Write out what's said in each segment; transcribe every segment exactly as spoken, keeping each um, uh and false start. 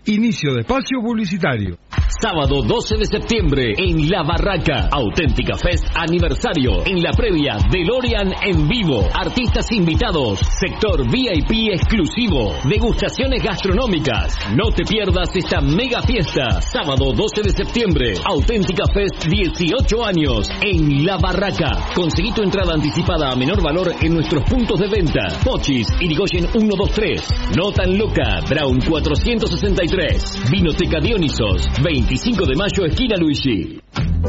Inicio de espacio publicitario. Sábado doce de septiembre en La Barraca, Auténtica Fest aniversario. En la previa, DeLorean en vivo, artistas invitados, sector V I P exclusivo, degustaciones gastronómicas. No te pierdas esta mega fiesta. Sábado doce de septiembre, Auténtica Fest dieciocho años en La Barraca. Conseguí tu entrada anticipada a menor valor en nuestros puntos de venta. Pochis, Irigoyen ciento veintitrés, No Tan Loca, Brown cuatrocientos sesenta y tres, Vinoteca Dionisos, veinticinco de mayo, esquina Luigi.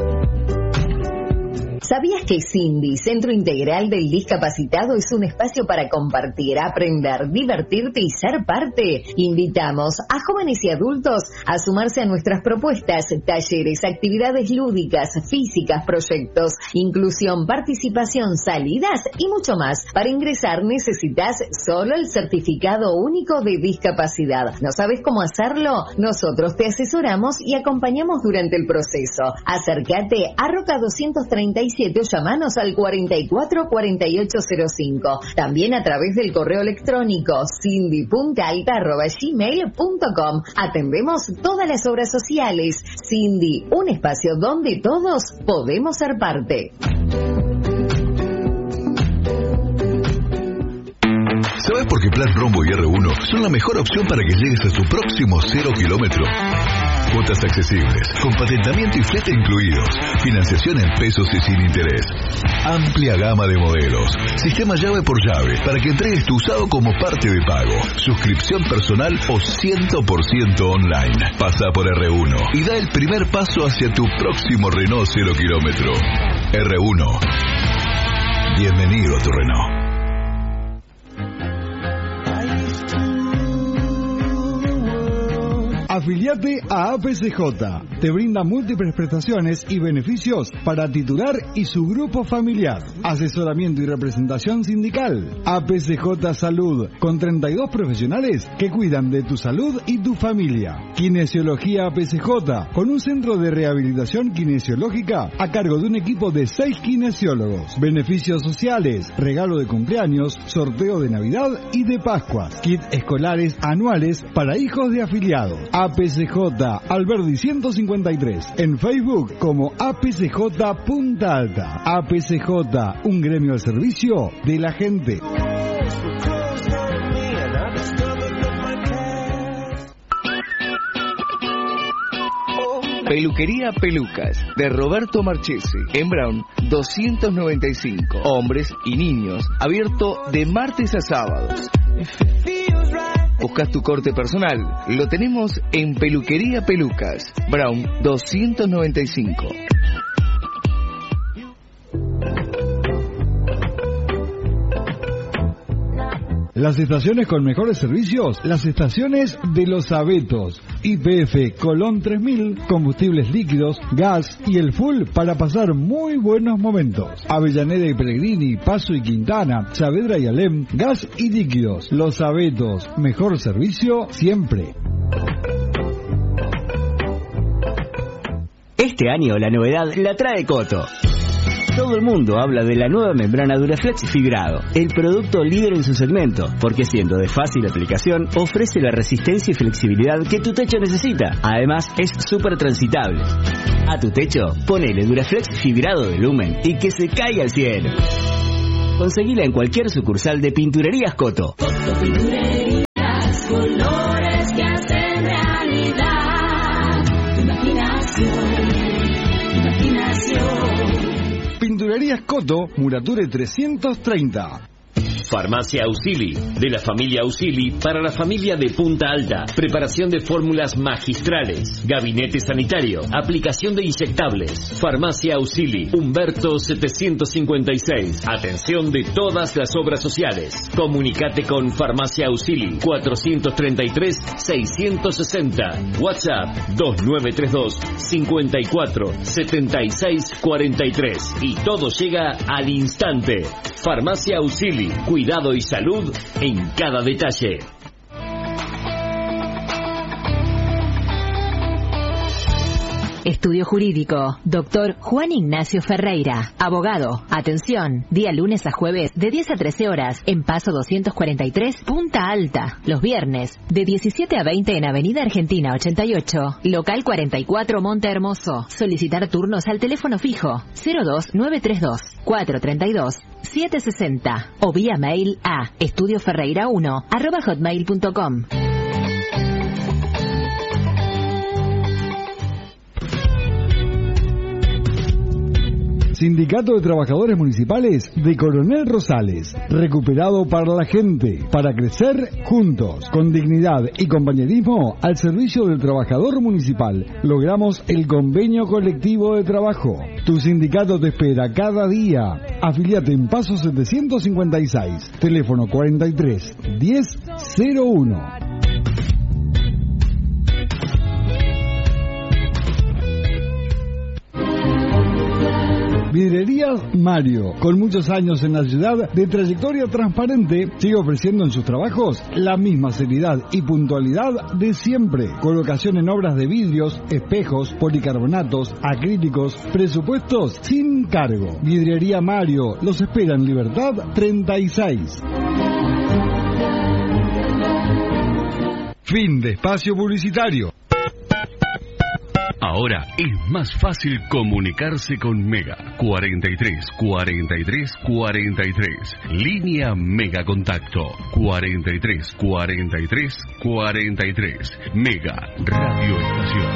¿Sabías que Cindy, Centro Integral del Discapacitado, es un espacio para compartir, aprender, divertirte y ser parte? Invitamos a jóvenes y adultos a sumarse a nuestras propuestas, talleres, actividades lúdicas, físicas, proyectos, inclusión, participación, salidas y mucho más. Para ingresar necesitas solo el certificado único de discapacidad. ¿No sabes cómo hacerlo? Nosotros te asesoramos y acompañamos durante el proceso. Acércate a Roca doscientos treinta y siete o llamanos al cuarenta y cuatro cuarenta y ocho cero cinco. También a través del correo electrónico cindy punta alta arroba gmail punto com. Atendemos todas las obras sociales. Cindy, un espacio donde todos podemos ser parte. ¿Sabes por qué Plan Rombo y R uno son la mejor opción para que llegues a tu próximo cero kilómetro? Cuotas accesibles, con patentamiento y flete incluidos, financiación en pesos y sin interés, amplia gama de modelos, sistema llave por llave para que entregues tu usado como parte de pago, suscripción personal o cien por ciento online. Pasa por R uno y da el primer paso hacia tu próximo Renault cero kilómetro. R uno. Bienvenido a tu Renault. Afiliate a A P C J. Te brinda múltiples prestaciones y beneficios para titular y su grupo familiar. Asesoramiento y representación sindical. A P C J Salud, con treinta y dos profesionales que cuidan de tu salud y tu familia. Kinesiología A P C J, con un centro de rehabilitación kinesiológica a cargo de un equipo de seis kinesiólogos. Beneficios sociales, regalo de cumpleaños, sorteo de Navidad y de Pascuas. Kit escolares anuales para hijos de afiliados. A P C J Alberdi ciento cincuenta y tres, en Facebook como A P C J Punta Alta. A P C J, un gremio al servicio de la gente. Peluquería Pelucas, de Roberto Marchesi, en Brown doscientos noventa y cinco. Hombres y niños, abierto de martes a sábados. ¿Buscas tu corte personal? Lo tenemos en Peluquería Pelucas, Brown doscientos noventa y cinco. Las estaciones con mejores servicios, las estaciones de Los Abetos. Y P F Colón tres mil, combustibles líquidos, gas y el full para pasar muy buenos momentos. Avellaneda y Pellegrini, Paso y Quintana, Saavedra y Alem, gas y líquidos. Los Abetos, mejor servicio siempre. Este año la novedad la trae Coto. Todo el mundo habla de la nueva membrana Duraflex Fibrado, el producto líder en su segmento, porque siendo de fácil aplicación, ofrece la resistencia y flexibilidad que tu techo necesita. Además, es súper transitable. A tu techo, ponele Duraflex Fibrado de Lumen y que se caiga al cielo. Conseguila en cualquier sucursal de Pinturerías Coto. Coto Pinturerías, colores que hacen realidad. Tu imaginación, tu imaginación. Pinturerías Coto, Murature trescientos treinta. Farmacia Ausili, de la familia Ausili para la familia de Punta Alta. Preparación de fórmulas magistrales. Gabinete sanitario. Aplicación de inyectables. Farmacia Ausili, Humberto setecientos cincuenta y seis. Atención de todas las obras sociales. Comunicate con Farmacia Ausili cuatrocientos treinta y tres seiscientos sesenta. WhatsApp dos nueve tres dos cinco cuatro siete seis cuatro tres. Y todo llega al instante. Farmacia Ausili. Cuidado y salud en cada detalle. Estudio Jurídico, doctor Juan Ignacio Ferreira, abogado. Atención, día lunes a jueves de diez a trece horas en Paso doscientos cuarenta y tres, Punta Alta. Los viernes de diecisiete a veinte en Avenida Argentina ochenta y ocho, local cuarenta y cuatro, Monte Hermoso. Solicitar turnos al teléfono fijo cero dos nueve tres dos, cuatro tres dos, siete seis cero o vía mail a estudioferreira uno arroba hotmail punto com. Sindicato de Trabajadores Municipales de Coronel Rosales, recuperado para la gente, para crecer juntos, con dignidad y compañerismo al servicio del trabajador municipal. Logramos el convenio colectivo de trabajo. Tu sindicato te espera cada día. Afiliate en Paso setecientos cincuenta y seis, teléfono cuarenta y tres, diez, cero uno. Vidrierías Mario, con muchos años en la ciudad de trayectoria transparente, sigue ofreciendo en sus trabajos la misma seriedad y puntualidad de siempre. Colocación en obras de vidrios, espejos, policarbonatos, acrílicos, presupuestos sin cargo. Vidriería Mario, los espera en Libertad treinta y seis. Fin de espacio publicitario. Ahora es más fácil comunicarse con Mega. cuarenta y tres, cuarenta y tres, cuarenta y tres. Línea Mega Contacto. cuarenta y tres, cuarenta y tres, cuarenta y tres. Mega Radio Estación.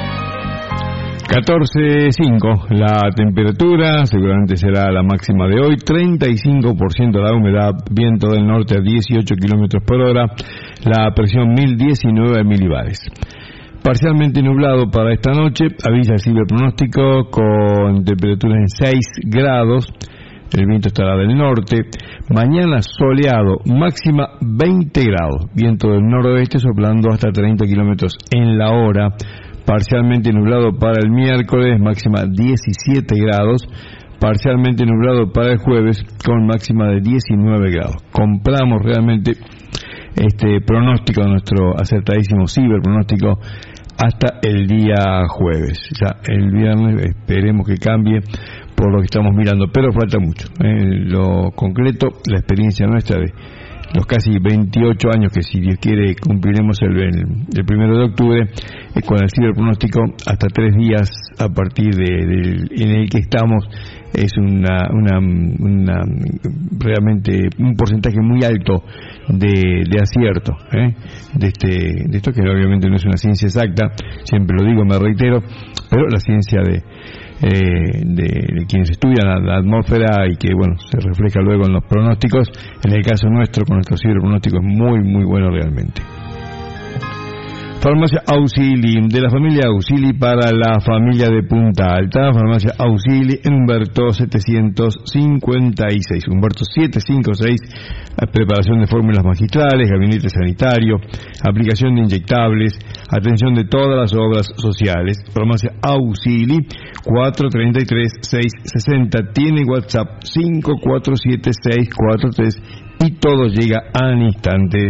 catorce cinco la temperatura, seguramente será la máxima de hoy. Treinta y cinco por ciento la humedad, viento del norte a dieciocho kilómetros por hora, la presión mil diecinueve milibares. Parcialmente nublado para esta noche, avisa el ciberpronóstico, con temperaturas en seis grados, el viento estará del norte. Mañana soleado, máxima veinte grados, viento del noroeste soplando hasta treinta kilómetros en la hora. Parcialmente nublado para el miércoles, máxima diecisiete grados. Parcialmente nublado para el jueves, con máxima de diecinueve grados. Compramos realmente este pronóstico, nuestro acertadísimo ciberpronóstico, hasta el día jueves. Ya el viernes esperemos que cambie por lo que estamos mirando, pero falta mucho. En lo concreto, la experiencia nuestra de los casi veintiocho años que, si Dios quiere, cumpliremos el, el, el primero de octubre, eh, con el ciberpronóstico, hasta tres días a partir de, de en el que estamos, es una, una, una realmente un porcentaje muy alto de, de acierto, ¿eh? de este de esto, que obviamente no es una ciencia exacta, siempre lo digo, me reitero, pero la ciencia de Eh, de, de quienes estudian la, la atmósfera, y que bueno, se refleja luego en los pronósticos. En el caso nuestro, con nuestro ciberpronóstico, es muy muy bueno realmente. Farmacia Auxili, de la familia Auxili para la familia de Punta Alta. Farmacia Auxili en Humberto setecientos cincuenta y seis, Humberto setecientos cincuenta y seis. Preparación de fórmulas magistrales, gabinete sanitario, aplicación de inyectables, atención de todas las obras sociales. Farmacia Auxili, cuatro tres tres, seis seis cero. Tiene WhatsApp cinco cuatro siete seis cuatro tres y todo llega al instante.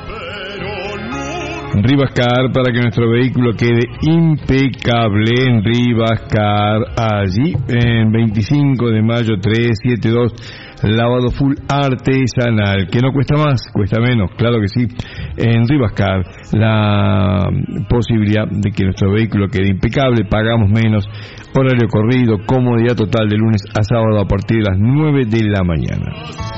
Rivascar, para que nuestro vehículo quede impecable. En Rivascar, allí en veinticinco de mayo trescientos setenta y dos, lavado full artesanal, que no cuesta más, cuesta menos, claro que sí. En Rivascar, la posibilidad de que nuestro vehículo quede impecable, pagamos menos, horario corrido, comodidad total de lunes a sábado a partir de las nueve de la mañana.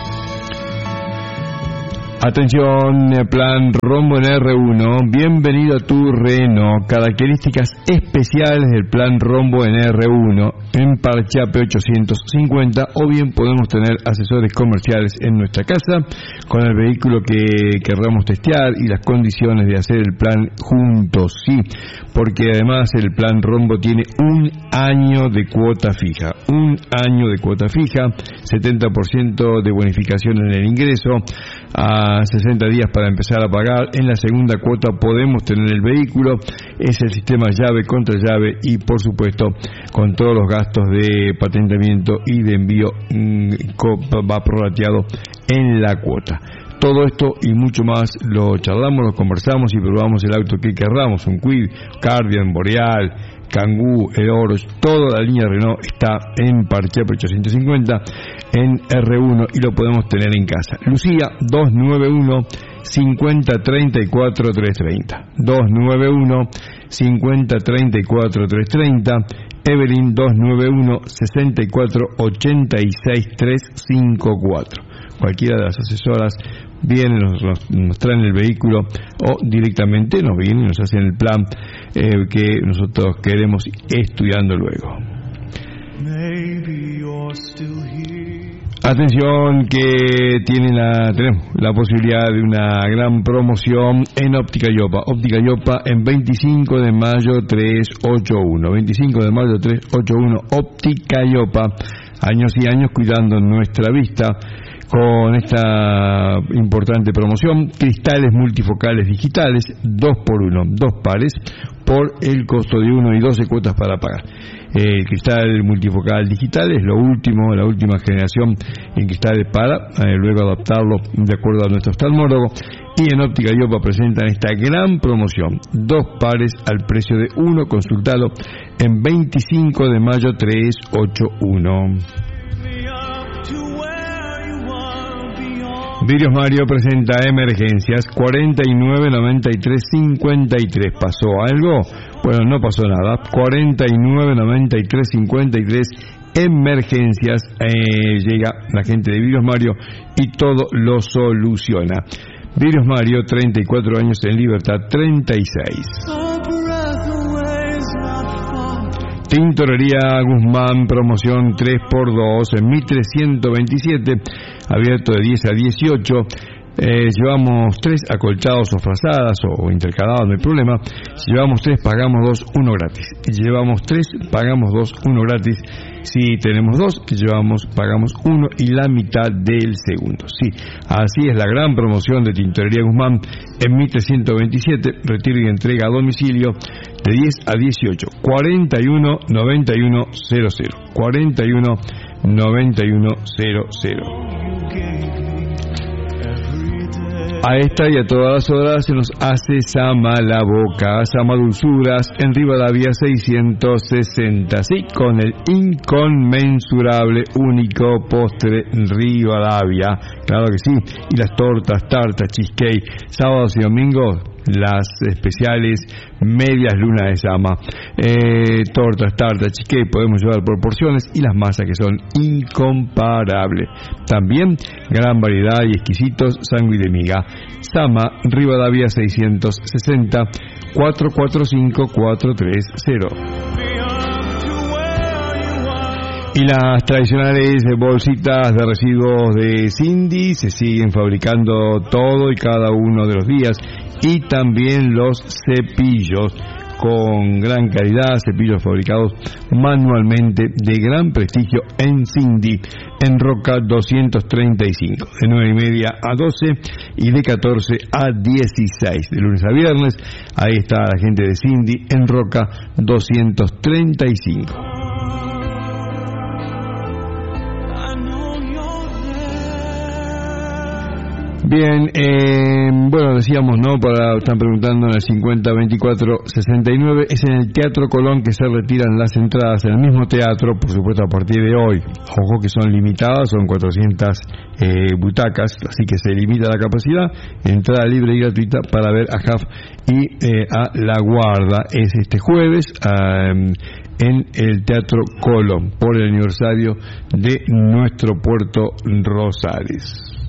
Atención, plan Rombo en R uno, bienvenido a tu Renault. Características especiales del plan Rombo en R uno, en Parchape ochocientos cincuenta, o bien podemos tener asesores comerciales en nuestra casa con el vehículo que querramos testear y las condiciones de hacer el plan juntos, sí, porque además el plan Rombo tiene un año de cuota fija, un año de cuota fija, setenta por ciento de bonificación en el ingreso, a sesenta días para empezar a pagar. En la segunda cuota podemos tener el vehículo, es el sistema llave contra llave, y por supuesto con todos los gastos de patentamiento y de envío mmm, va prorrateado en la cuota. todo esto y mucho más lo charlamos, lo conversamos y probamos el auto que querramos, un Kwid, Cardian, Boreal, Kangoo, el Oroch, toda la línea Renault está en Parchiape ochocientos cincuenta en R uno y lo podemos tener en casa. Lucía dos nueve uno, cinco cero tres cuatro, tres tres cero, dos nueve uno, cinco cero tres cuatro, tres tres cero, Evelyn dos nueve uno, seis cuatro ocho seis tres cinco cuatro. Cualquiera de las asesoras vienen, nos, nos, nos traen el vehículo o directamente nos vienen y nos hacen el plan eh, que nosotros queremos estudiando luego. Atención que tiene la, tenemos la posibilidad de una gran promoción en Óptica Yopa. Óptica Yopa en veinticinco de mayo trescientos ochenta y uno. veinticinco de mayo trescientos ochenta y uno. Óptica Yopa. Años y años cuidando nuestra vista. Con esta importante promoción, cristales multifocales digitales, dos por uno, dos pares, por el costo de uno y doce cuotas para pagar. El cristal multifocal digital es lo último, la última generación en cristales para eh, luego adaptarlo de acuerdo a nuestro oftalmólogo. Y en Óptica Yopa presentan esta gran promoción, dos pares al precio de uno, consultado en veinticinco de mayo trescientos ochenta y uno. Vidrios Mario presenta Emergencias cuarenta y nueve noventa y tres cincuenta y tres. ¿Pasó algo? Bueno, no pasó nada. cuarenta y nueve noventa y tres cincuenta y tres Emergencias. Eh, llega la gente de Vidrios Mario y todo lo soluciona. Vidrios Mario, treinta y cuatro años en Libertad treinta y seis. Tintorería Guzmán, promoción tres por dos en Mitre ciento veintisiete, abierto de diez a dieciocho. Eh, llevamos tres acolchados o frazadas o intercalados, no hay problema. Si llevamos tres, pagamos dos, uno gratis. Si llevamos tres, pagamos dos, uno gratis. Si tenemos dos, llevamos, pagamos uno y la mitad del segundo. Sí, así es la gran promoción de Tintorería Guzmán en Mitre ciento veintisiete, retiro y entrega a domicilio de diez a dieciocho, cuarenta y uno noventa y uno cero cero, cuarenta y uno noventa y uno cero cero. A esta y a todas las horas se nos hace Sama la boca, Sama Dulzuras en Rivadavia seiscientos sesenta, sí, con el inconmensurable único postre Rivadavia, claro que sí, y las tortas, tartas, cheesecake, sábados y domingos, las especiales medias lunas de Sama, eh, tortas, tartas, cheesecake, podemos llevar por porciones y las masas que son incomparables. También gran variedad y exquisitos sándwich de miga. Sama, Rivadavia seiscientos sesenta, cuatro cuatro cinco cuatro tres cero. Y las tradicionales bolsitas de residuos de Cindy se siguen fabricando todo y cada uno de los días, y también los cepillos con gran calidad, cepillos fabricados manualmente de gran prestigio en Cindy, en Roca doscientos treinta y cinco, de nueve y media a doce y de catorce a dieciséis, de lunes a viernes. Ahí está la gente de Cindy en Roca doscientos treinta y cinco. Bien, eh, bueno, decíamos, ¿no? Para, están preguntando en el cincuenta veinticuatro sesenta y nueve, es en el Teatro Colón que se retiran las entradas, en el mismo teatro, por supuesto, a partir de hoy. Ojo que son limitadas, son cuatrocientas eh, butacas, así que se limita la capacidad. Entrada libre y gratuita para ver a Jaf y eh, a La Guarda. Es este jueves eh, en el Teatro Colón, por el aniversario de nuestro Puerto Rosales.